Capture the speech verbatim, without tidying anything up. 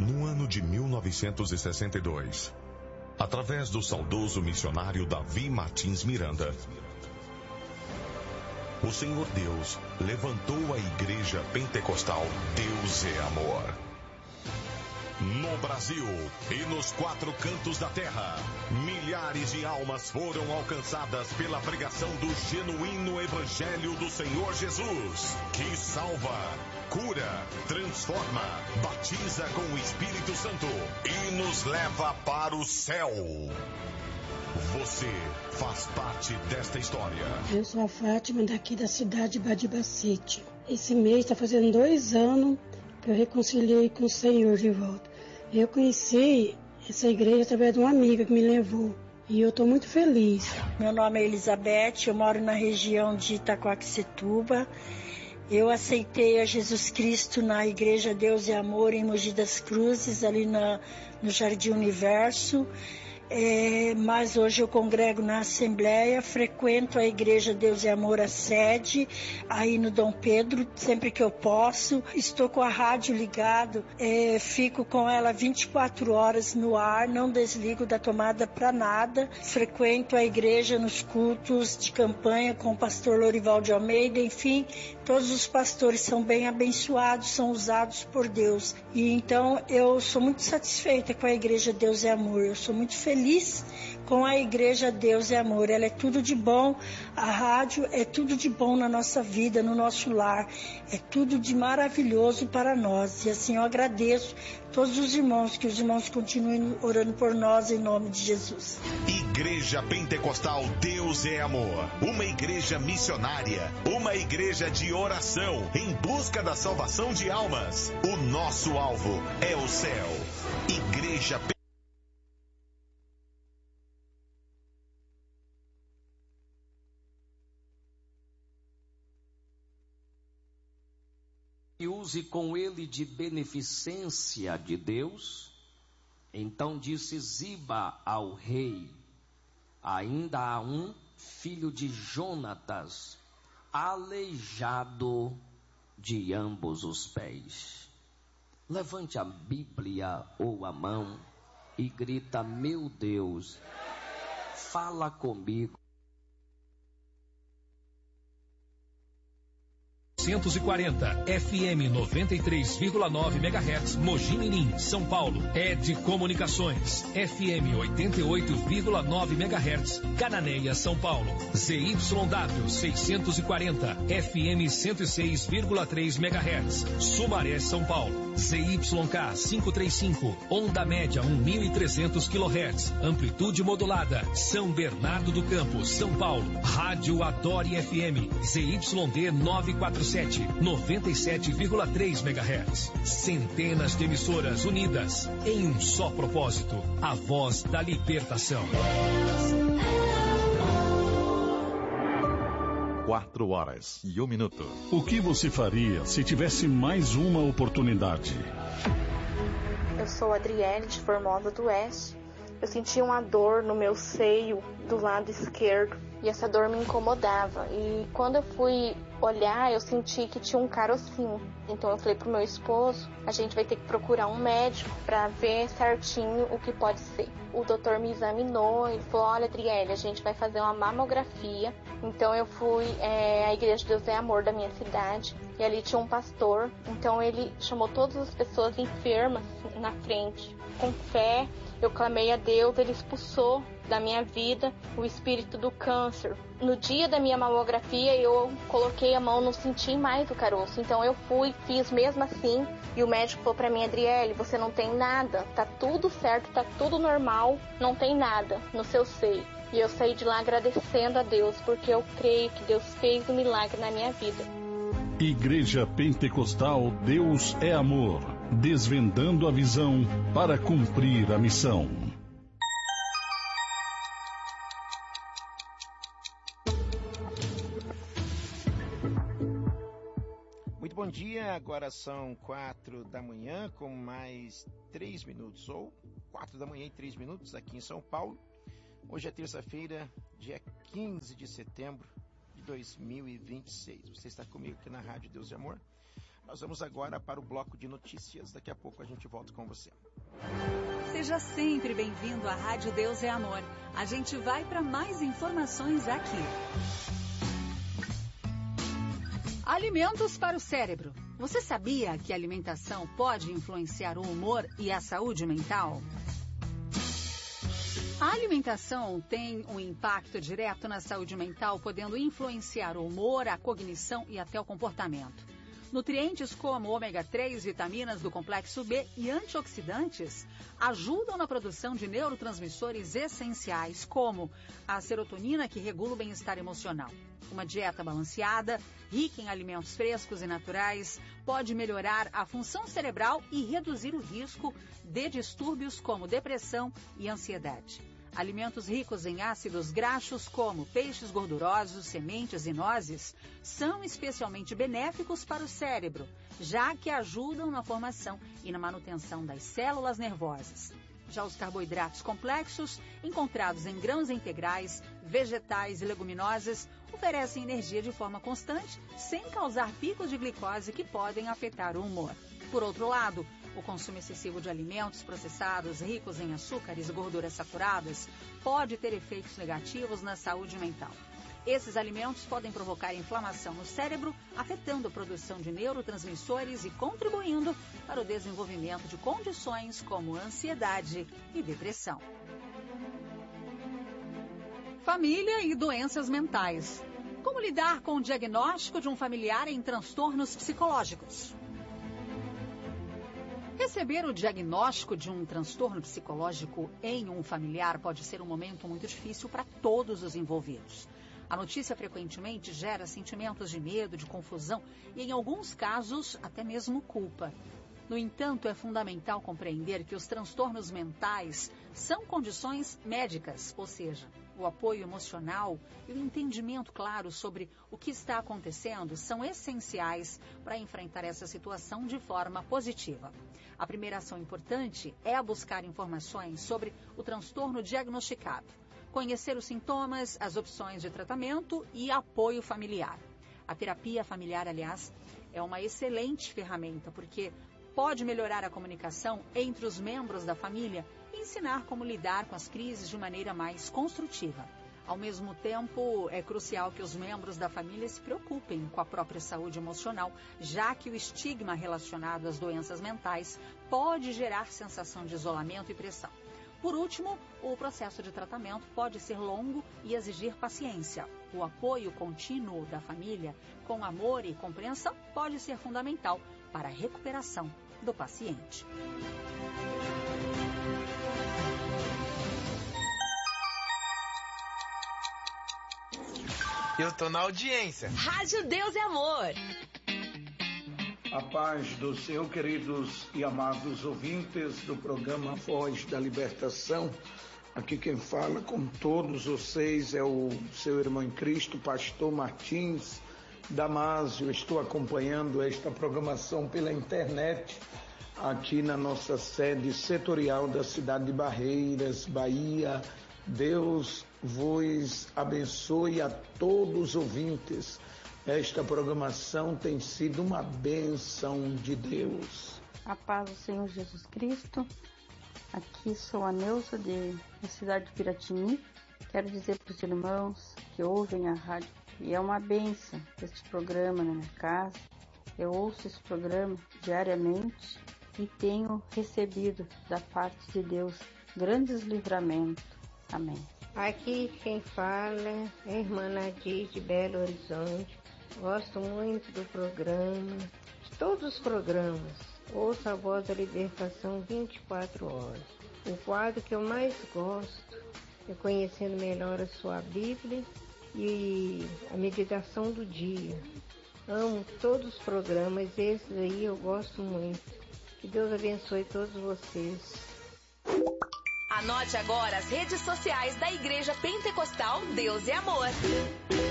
no ano de mil novecentos e sessenta e dois, através do saudoso missionário Davi Martins Miranda, o Senhor Deus levantou a Igreja Pentecostal Deus é Amor. No Brasil e nos quatro cantos da terra, milhares de almas foram alcançadas pela pregação do genuíno Evangelho do Senhor Jesus, que salva, cura, transforma, batiza com o Espírito Santo e nos leva para o céu. Você faz parte desta história. Eu sou a Fátima, daqui da cidade de Badibacite. Esse mês está fazendo dois anos que eu reconciliei com o Senhor de volta. Eu conheci essa igreja através de uma amiga que me levou. E eu estou muito feliz. Meu nome é Elizabeth, eu moro na região de Itacoaxetuba. Eu aceitei a Jesus Cristo na Igreja Deus é Amor, em Mogi das Cruzes, ali na, no Jardim Universo. É, mas hoje eu congrego na Assembleia, frequento a Igreja Deus e Amor, a sede, aí no Dom Pedro, sempre que eu posso. Estou com a rádio ligado, é, fico com ela vinte e quatro horas no ar, não desligo da tomada para nada. Frequento a igreja nos cultos de campanha com o pastor Lorival de Almeida, enfim, todos os pastores são bem abençoados, são usados por Deus. E então eu sou muito satisfeita com a Igreja Deus e Amor, eu sou muito feliz Feliz com a Igreja Deus e Amor. Ela é tudo de bom, a rádio é tudo de bom na nossa vida, no nosso lar, é tudo de maravilhoso para nós. E assim eu agradeço a todos os irmãos, que os irmãos continuem orando por nós em nome de Jesus. Igreja Pentecostal Deus é Amor, uma igreja missionária, uma igreja de oração em busca da salvação de almas. O nosso alvo é o céu. Igreja Pentecostal. E use com ele de beneficência de Deus. Então disse Ziba ao rei: ainda há um filho de Jonatas, aleijado de ambos os pés. Levante a Bíblia ou a mão e grita: meu Deus, fala comigo. novecentos e quarenta, F M noventa e três vírgula nove megahertz, Mogi Mirim, São Paulo. Ed Comunicações, F M oitenta e oito vírgula nove megahertz, Cananéia, São Paulo. Z Y W seiscentos e quarenta, F M cento e seis vírgula três megahertz, Sumaré, São Paulo. Z Y K quinhentos e trinta e cinco, onda média mil e trezentos quilohertz, amplitude modulada, São Bernardo do Campo, São Paulo. Rádio Adore F M, Z Y D novecentos e quarenta e sete, noventa e sete vírgula três megahertz. Centenas de emissoras unidas em um só propósito, a voz da libertação. Quatro horas e um minuto. O que você faria se tivesse mais uma oportunidade? Eu sou Adriele de Formosa do Oeste. Eu sentia uma dor no meu seio do lado esquerdo e essa dor me incomodava. E quando eu fui olhar, eu senti que tinha um carocinho. Então eu falei pro meu esposo: a gente vai ter que procurar um médico para ver certinho o que pode ser. O doutor me examinou e falou: olha, Adriele, a gente vai fazer uma mamografia. Então eu fui é, à Igreja Deus é Amor da minha cidade e ali tinha um pastor. Então ele chamou todas as pessoas enfermas na frente. Com fé, eu clamei a Deus, ele expulsou da minha vida o espírito do câncer. No dia da minha mamografia, eu coloquei a mão, não senti mais o caroço. Então eu fui, fiz mesmo assim, e o médico falou pra mim: Adriele, você não tem nada, tá tudo certo, tá tudo normal, não tem nada no seu seio. E eu saí de lá agradecendo a Deus, porque eu creio que Deus fez um milagre na minha vida. Igreja Pentecostal Deus é Amor, desvendando a visão para cumprir a missão. Muito bom dia, agora são quatro da manhã com mais três minutos, ou quatro da manhã e três minutos aqui em São Paulo. Hoje é terça-feira, dia quinze de setembro de dois mil e vinte e seis. Você está comigo aqui na Rádio Deus e Amor, Nós vamos agora para o bloco de notícias. Daqui a pouco a gente volta com você. Seja sempre bem-vindo à Rádio Deus é Amor. A gente vai para mais informações aqui. Alimentos para o cérebro. Você sabia que a alimentação pode influenciar o humor e a saúde mental? A alimentação tem um impacto direto na saúde mental, podendo influenciar o humor, a cognição e até o comportamento. Nutrientes como ômega três, vitaminas do complexo B e antioxidantes ajudam na produção de neurotransmissores essenciais, como a serotonina, que regula o bem-estar emocional. Uma dieta balanceada, rica em alimentos frescos e naturais, pode melhorar a função cerebral e reduzir o risco de distúrbios como depressão e ansiedade. Alimentos ricos em ácidos graxos, como peixes gordurosos, sementes e nozes, são especialmente benéficos para o cérebro, já que ajudam na formação e na manutenção das células nervosas. Já os carboidratos complexos, encontrados em grãos integrais, vegetais e leguminosas, oferecem energia de forma constante, sem causar picos de glicose que podem afetar o humor. Por outro lado, o consumo excessivo de alimentos processados ricos em açúcares e gorduras saturadas pode ter efeitos negativos na saúde mental. Esses alimentos podem provocar inflamação no cérebro, afetando a produção de neurotransmissores e contribuindo para o desenvolvimento de condições como ansiedade e depressão. Família e doenças mentais. Como lidar com o diagnóstico de um familiar em transtornos psicológicos? Receber o diagnóstico de um transtorno psicológico em um familiar pode ser um momento muito difícil para todos os envolvidos. A notícia frequentemente gera sentimentos de medo, de confusão e, em alguns casos, até mesmo culpa. No entanto, é fundamental compreender que os transtornos mentais são condições médicas, ou seja, o apoio emocional e o entendimento claro sobre o que está acontecendo são essenciais para enfrentar essa situação de forma positiva. A primeira ação importante é a buscar informações sobre o transtorno diagnosticado, conhecer os sintomas, as opções de tratamento e apoio familiar. A terapia familiar, aliás, é uma excelente ferramenta porque pode melhorar a comunicação entre os membros da família e ensinar como lidar com as crises de maneira mais construtiva. Ao mesmo tempo, é crucial que os membros da família se preocupem com a própria saúde emocional, já que o estigma relacionado às doenças mentais pode gerar sensação de isolamento e pressão. Por último, o processo de tratamento pode ser longo e exigir paciência. O apoio contínuo da família, com amor e compreensão, pode ser fundamental para a recuperação do paciente. Eu tô na audiência. Rádio Deus é Amor. A paz do Senhor, queridos e amados ouvintes do programa Voz da Libertação. Aqui quem fala com todos vocês é o seu irmão em Cristo, pastor Martins Damásio. Estou acompanhando esta programação pela internet aqui na nossa sede setorial da cidade de Barreiras, Bahia. Deus vos abençoe a todos os ouvintes. Esta programação tem sido uma bênção de Deus. A paz do Senhor Jesus Cristo. Aqui sou a Neuza, de, da cidade de Piratini. Quero dizer para os irmãos que ouvem a rádio, e é uma bênção este programa na minha casa. Eu ouço esse programa diariamente e tenho recebido da parte de Deus grandes livramentos. Amém. Aqui quem fala é a irmã Nadir de Belo Horizonte. Gosto muito do programa, de todos os programas. Ouço a Voz da Libertação vinte e quatro horas. O quadro que eu mais gosto é Conhecendo Melhor a Sua Bíblia e a Meditação do Dia. Amo todos os programas, esses aí eu gosto muito. Que Deus abençoe todos vocês. Anote agora as redes sociais da Igreja Pentecostal Deus é Amor.